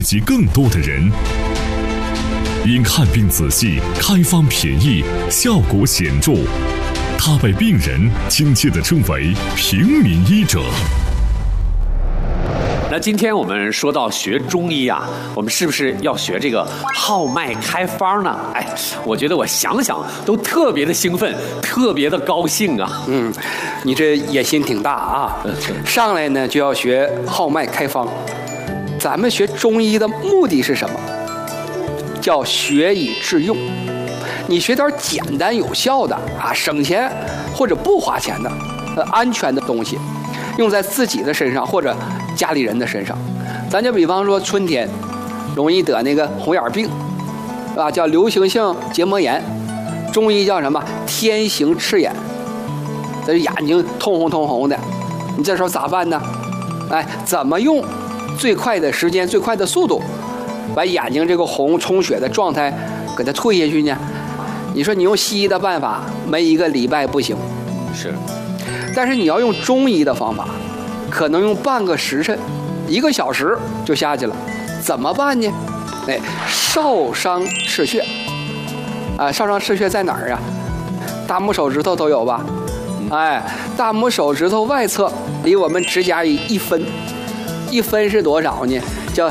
及更多的人。因看病仔细、开方便宜、效果显著，他被病人亲切地称为平民医者。 那今天我们说到学中医啊，我们是不是要学这个号脉开方呢？哎，我觉得我想想都特别的兴奋，特别的高兴啊。 你这野心挺大啊！上来呢就要学号脉开方。咱们学中医的目的是什么？叫学以致用。你学点简单有效的啊，省钱或者不花钱的，安全的东西，用在自己的身上或者家里人的身上。咱就比方说春天容易得那个红眼病，啊，叫流行性结膜炎，中医叫什么？天行赤眼，这眼睛通红通红的，你这时候咋办呢？哎，怎么用最快的时间、最快的速度，把眼睛这个红充血的状态给它退下去呢？你说你用西医的办法，没一个礼拜不行。 是， 但是你要用中医的方法，可能用半个时辰、1个小时就下去了。怎么办呢？哎，少商赤穴啊，少商赤穴在哪儿啊？大拇手指头都有吧？哎，大拇手指头外侧离我们指甲1分，1分是多少呢？叫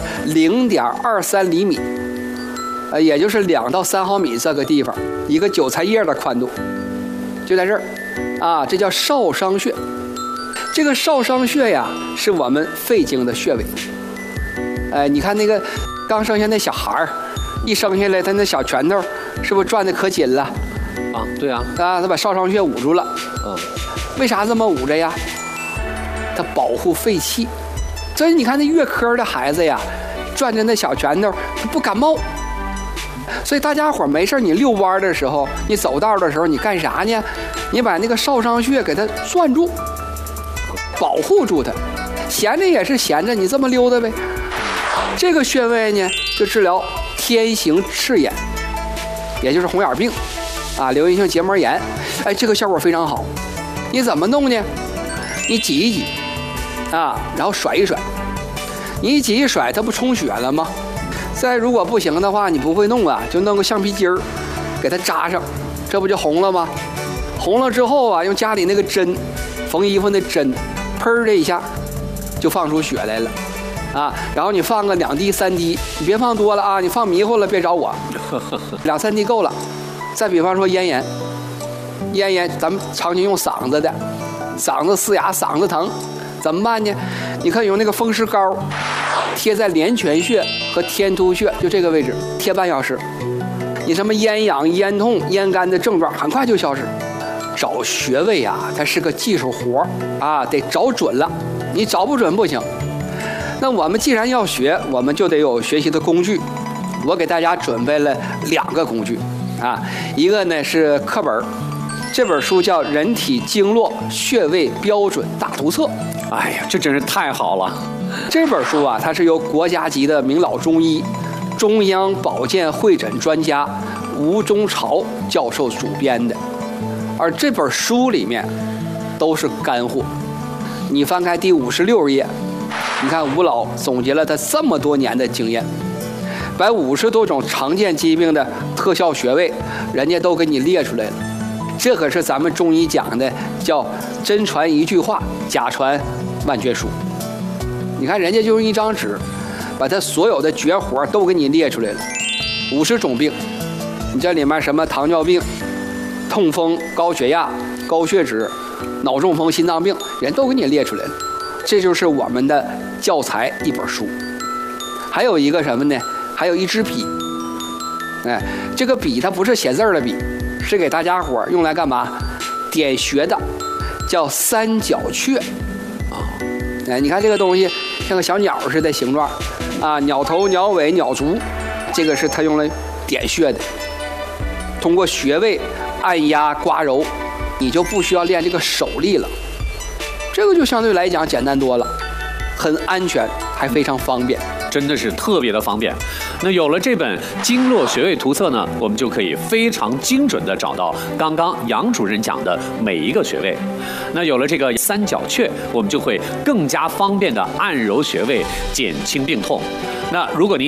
0.23厘米，也就是2到3毫米这个地方，一个韭菜叶的宽度，就在这儿，啊，这叫少商穴。这个少商穴呀，是我们肺经的穴位。你看那个刚生下那小孩儿，一生下来他那小拳头是不是转得可紧了？ 啊，对啊， 他把少商穴捂住了。为啥这么捂着呀？它保护肺气。所以你看那月科的孩子呀，转着那小拳头不感冒。所以大家伙没事你遛弯的时候，你走道的时候，你干啥呢？你把那个少商穴给它攥住，保护住它。闲着也是闲着，你这么溜达呗。这个穴位呢，就治疗天行赤眼，也就是红眼病啊，流行性结膜炎。哎，这个效果非常好。你怎么弄呢？你挤一挤啊，然后甩一甩。你一挤一甩，它不充血了吗？再如果不行的话，你不会弄啊，就弄个橡皮筋儿给它扎上，这不就红了吗？红了之后啊，用家里那个针，缝衣服那针，砰的一下就放出血来了啊。然后你放个2滴3滴，你别放多了啊，你放迷糊了别找我，2、3滴够了。再比方说咽炎，咽炎咱们常年用嗓子的，嗓子嘶哑，嗓子疼，怎么办呢？你可以用那个风湿膏贴在连泉穴和天突穴，就这个位置贴半小时，你什么咽痒、咽痛、咽干的症状很快就消失。找穴位啊，它是个技术活啊，得找准了，你找不准不行。那我们既然要学，我们就得有学习的工具。我给大家准备了2个工具啊，一个呢是课本，这本书叫《人体经络穴位标准大图册》。 哎呀，这真是太好了！ 这本书啊，它是由国家级的名老中医、中央保健会诊专家吴中朝教授主编的，而这本书里面都是干货。你翻开第56页，你看吴老总结了他这么多年的经验，把50多种常见疾病的特效穴位，人家都给你列出来了。这可是咱们中医讲的叫真传一句话，假传万卷书。你看人家就用一张纸，把他所有的绝活都给你列出来了，50种病，你这里面什么糖尿病、痛风、高血压、高血脂、脑中风、心脏病，人都给你列出来了。这就是我们的教材一本书。还有一个什么呢？还有一支笔。哎，这个笔它不是写字的笔，是给大家伙用来干嘛？点穴的，叫三角雀。哎，你看这个东西像个小鸟似的形状啊，鸟头、鸟尾、鸟足，这个是它用来点穴的。通过穴位按压刮揉，你就不需要练这个手力了，这个就相对来讲简单多了，很安全，还非常方便。 真的是特别的方便。那有了这本经络穴位图册呢，我们就可以非常精准的找到刚刚杨主任讲的每一个穴位。那有了这个三角雀，我们就会更加方便的按揉穴位，减轻病痛。那如果您